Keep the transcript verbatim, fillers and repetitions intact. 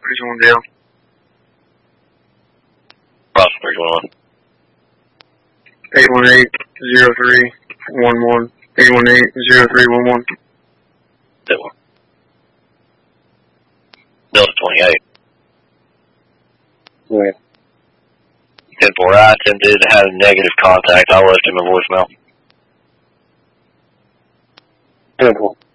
Bridge one down. Cross Bridge one. eight one eight, zero three, one one. eight one eight, zero three one one. That one. Delta twenty-eight. Yeah. ten four, I attempted to have negative contact. I left him a voicemail. ten four.